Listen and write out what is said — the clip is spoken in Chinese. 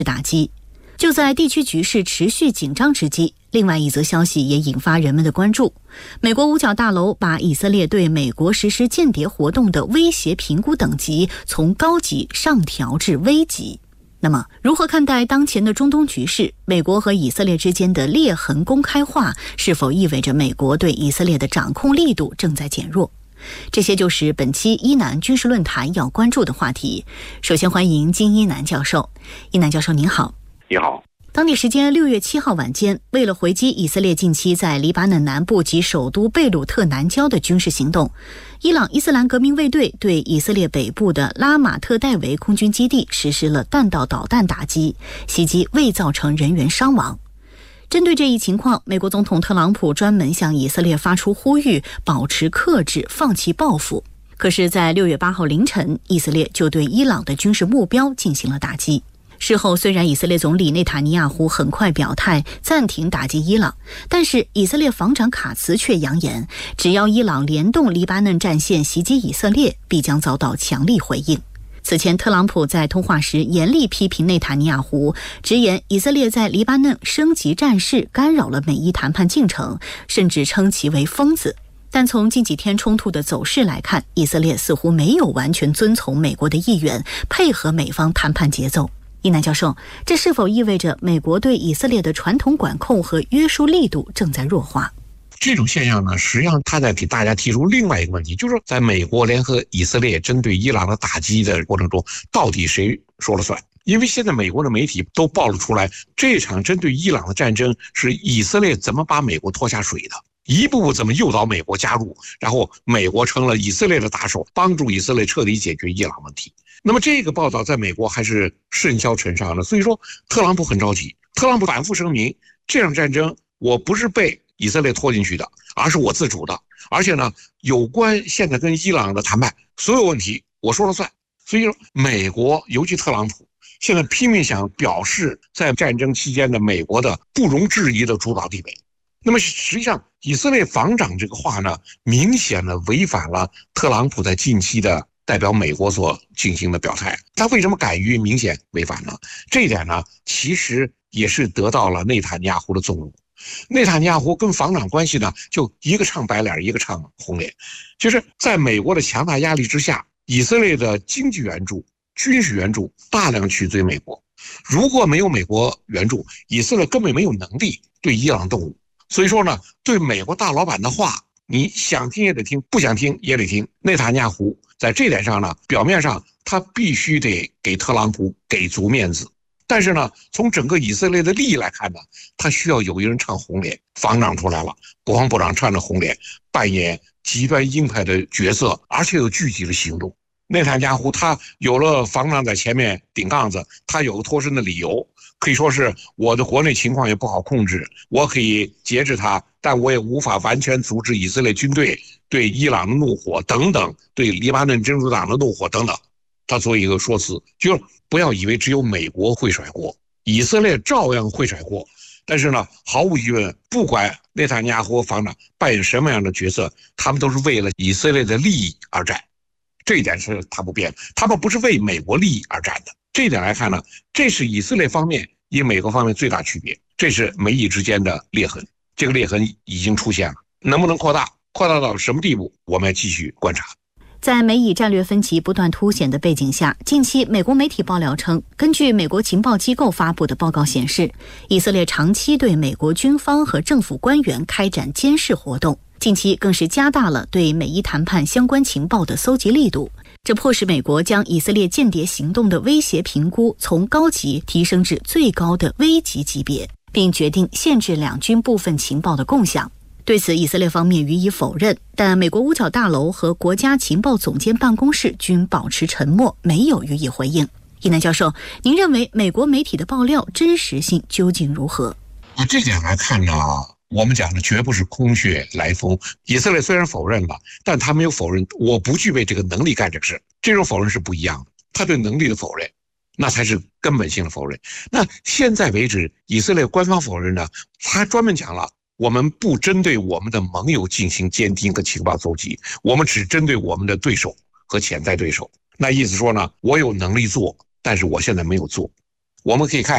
打击。就在地区局势持续紧张之际，另外一则消息也引发人们的关注。美国五角大楼把以色列对美国实施间谍活动的威胁评估等级从高级上调至危级。那么，如何看待当前的中东局势？美国和以色列之间的裂痕公开化，是否意味着美国对以色列的掌控力度正在减弱？这些就是本期伊南军事论坛要关注的话题。首先欢迎金一南教授。一南教授您好。 你好。 当地时间6月7号晚间，为了回击以色列近期在黎巴嫩南部及首都贝鲁特南郊的军事行动，伊朗伊斯兰革命卫队对以色列北部的拉马特戴维空军基地实施了弹道导弹打击，袭击未造成人员伤亡。针对这一情况，美国总统特朗普专门向以色列发出呼吁，保持克制，放弃报复。可是在6月8号凌晨，以色列就对伊朗的军事目标进行了打击。事后，虽然以色列总理内塔尼亚胡很快表态暂停打击伊朗，但是以色列防长卡茨却扬言，只要伊朗联动黎巴嫩战线袭击以色列，必将遭到强力回应。此前，特朗普在通话时严厉批评内塔尼亚胡，直言以色列在黎巴嫩升级战事，干扰了美伊谈判进程，甚至称其为疯子。但从近几天冲突的走势来看，以色列似乎没有完全遵从美国的意愿，配合美方谈判节奏。一南教授，这是否意味着美国对以色列的传统管控和约束力度正在弱化？ 这种现象呢，实际上他在给大家提出另外一个问题，就是说在美国联合以色列针对伊朗的打击的过程中，到底谁说了算？因为现在美国的媒体都爆了出来，这场针对伊朗的战争是以色列怎么把美国拖下水的，一步步怎么诱导美国加入，然后美国成了以色列的打手，帮助以色列彻底解决伊朗问题。那么这个报道在美国还是甚嚣尘上的，所以说特朗普很着急。特朗普反复声明，这场战争我不是被以色列拖进去的，而是我自主的。而且呢，有关现在跟伊朗的谈判，所有问题我说了算。所以说，美国尤其特朗普现在拼命想表示在战争期间的美国的不容置疑的主导地位。那么实际上，以色列防长这个话呢，明显的违反了特朗普在近期的代表美国所进行的表态。他为什么敢于明显违反呢？这一点呢，其实也是得到了内塔尼亚胡的纵容。内塔尼亚胡跟防长关系呢，就一个唱白脸，一个唱红脸。就是在美国的强大压力之下，以色列的经济援助、军事援助大量取自于美国。如果没有美国援助，以色列根本没有能力对伊朗动武。所以说呢，对美国大老板的话，你想听也得听，不想听也得听。内塔尼亚胡在这点上呢，表面上他必须得给特朗普给足面子，但是呢，从整个以色列的利益来看呢，他需要有一人唱红脸。防长出来了，国防部长唱着红脸，扮演极端鹰派的角色，而且有具体的行动。内塔尼亚胡他有了防长在前面顶杠子，他有个脱身的理由，可以说是我的国内情况也不好控制，我可以节制他，但我也无法完全阻止以色列军队对伊朗的怒火等等，对黎巴嫩真主党的怒火等等。他做一个说辞，就是不要以为只有美国会甩锅，以色列照样会甩锅。但是呢，毫无疑问，不管内塔尼亚胡防长扮演什么样的角色，他们都是为了以色列的利益而战。这一点是他不变，他们不是为美国利益而战的。这一点来看呢，这是以色列方面与美国方面最大区别，这是美以之间的裂痕。这个裂痕已经出现了，能不能扩大到什么地步，我们要继续观察。 在美以战略分歧不断凸显的背景下，近期美国媒体爆料称，根据美国情报机构发布的报告显示，以色列长期对美国军方和政府官员开展监视活动，近期更是加大了对美伊谈判相关情报的搜集力度。这迫使美国将以色列间谍行动的威胁评估从高级提升至最高的危级级别，并决定限制两军部分情报的共享。对此，以色列方面予以否认，但美国五角大楼和国家情报总监办公室均保持沉默，没有予以回应。一南教授，您认为美国媒体的爆料真实性究竟如何？ 这点来看呢，我们讲的绝不是空穴来风。以色列虽然否认了，但他没有否认我不具备这个能力干这个事，这种否认是不一样的。他对能力的否认，那才是根本性的否认。那现在为止，以色列官方否认呢，他专门讲了，我们不针对我们的盟友进行监听和情报搜集，我们只针对我们的对手和潜在对手。那意思说呢，我有能力做，但是我现在没有做。我们可以看